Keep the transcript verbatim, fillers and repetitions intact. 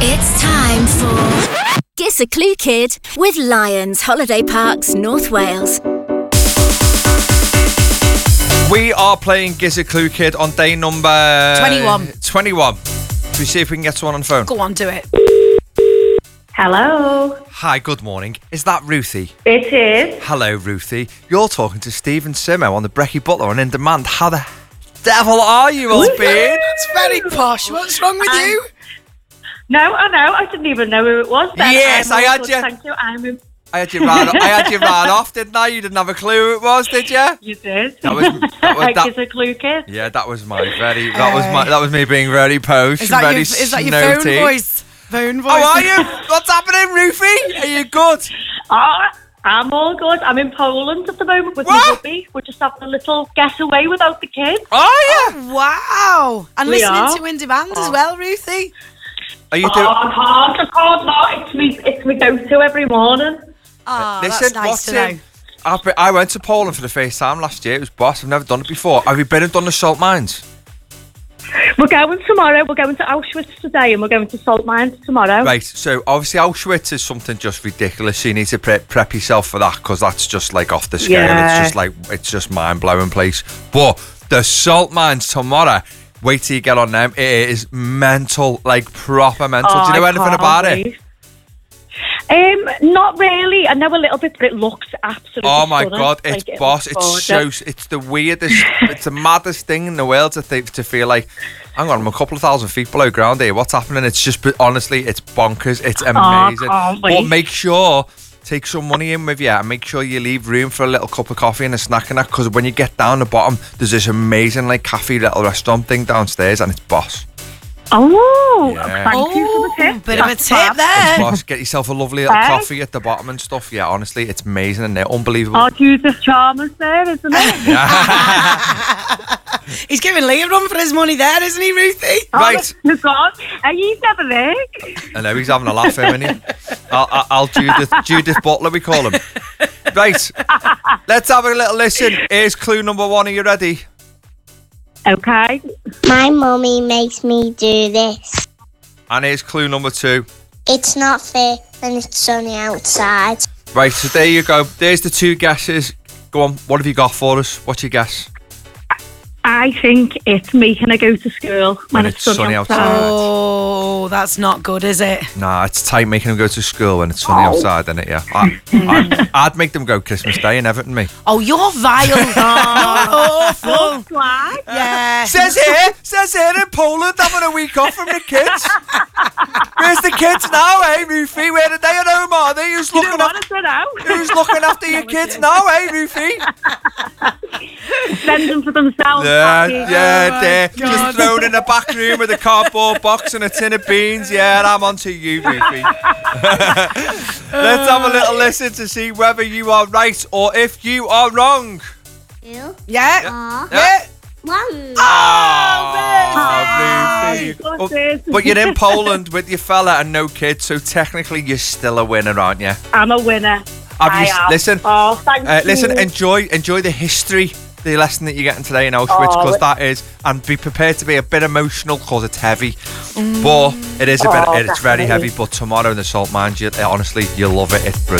It's time for Gives a Clue Kid with Lions Holiday Parks, North Wales. We are playing Gives a Clue Kid on day number... twenty-one. twenty-one. Should we see if we can get someone on the phone? Go on, do it. Hello. Hi, good morning. Is that Ruthie? It is. Hello, Ruthie. You're talking to Stephen Simo on the Brecky Butler on In Demand. How the devil are you, old bean? It's very posh. What's wrong with I'm- you? No, I know. I didn't even know who it was then. Yes, I'm I all had good, you. Thank you. I'm in... I had you ran. I had you ran off, didn't I? You didn't have a clue who it was, did you? You did. That was. That was that, Gives a Clue Kid. yeah, that was my very. That was my. That was me being very posh. Is that, very your, is that your phone snotty. voice? Phone voice? How are you? What's happening, Ruthie? Are you good? Oh, I'm all good. I'm in Poland at the moment with my What? hubby. We're just having a little getaway without the kids. Are you? Wow. And We listening are. to In Demand as Oh. well, Ruthie. Are you Oh, doing? I can't. I can't not. It's me. It's me go-to every morning. Oh, Listen, that's nice what's to know. in? I've been, I went to Poland for the first time last year. It was boss. I've never done it before. Have you been and done the salt mines? We're going tomorrow. We're going to Auschwitz today, and we're going to salt mines tomorrow. Right. So obviously Auschwitz is something just ridiculous. So you need to pre- prep yourself for that because that's just like off the scale. Yeah. It's just like it's just mind blowing place. But the salt mines tomorrow. Wait till you get on them. It is mental, like proper mental. Oh, Do you know I anything can't about it? wait. Um, not really. I know a little bit, but it looks absolutely. Oh my stunning. god, it's Like, it boss! looks It's so gorgeous. it's the weirdest, it's the maddest thing in the world to think to feel like, hang on, I'm a couple of thousand feet below ground here. What's happening? It's just, but honestly, it's bonkers. It's amazing. can't But wait. make sure take some money in with you and make sure you leave room for a little cup of coffee and a snack and that. Because when you get down the bottom, there's this amazing like cafe little restaurant thing downstairs, and it's boss. Oh, Yeah. thank you for the Oh, tip. bit of a That's tip fab. there. Boss, get yourself a lovely little Hey. coffee at the bottom and stuff. Yeah, honestly, it's amazing and they're unbelievable. Oh, Judith Chalmers there, isn't it? He's giving Lee a run for his money there, isn't he, Ruthie? Right. Oh, God. Are you never there? I know he's having a laugh, isn't he? I'll, I'll, I'll Judith, Judith Butler, we call him. Right, let's have a little listen. Here's clue number one. Are you ready? Okay. My mummy makes me do this. And here's clue number two. It's not fair when it's sunny outside. Right, so there you go. There's the two guesses. Go on, what have you got for us? What's your guess? I think it's making her go to school when, When it's it's sunny, sunny outside. outside. Oh, that's not good, is it? Nah, it's tight making them go to school when it's sunny Oh. outside, isn't it? Yeah. I, I'd, I'd make them go Christmas Day in Everton, me. Oh, you're vile. You're awful. Why? Yeah. Says here, says here in Poland having a week off from the kids. Where's the kids now, eh, Ruthie? Where are they at home, are they? Who's You looking, don't af- want to know. who's looking after your kids now, eh, Ruthie? Send them for themselves. Yeah, Patty. yeah, my there. God. Just thrown in the back room with a cardboard box and a tin of beans. Yeah, I'm on to you, Ruthie. Let's have a little listen to see whether you are right or if you are wrong. Two, Yeah. four, Yeah. one. Oh, Ruthie. Oh, But, goodness. but you're in Poland with your fella and no kids, so technically you're still a winner, aren't you? I'm a winner. Have I you- am. listen, Oh, thank Uh, you. listen, enjoy enjoy the history, the lesson that you're getting today in Auschwitz, Oh, because it- that is, and be prepared to be a bit emotional because it's heavy. But it is a bit, Oh, it's very definitely. heavy. But tomorrow in the salt mines, you, honestly, you'll love it. It's brilliant.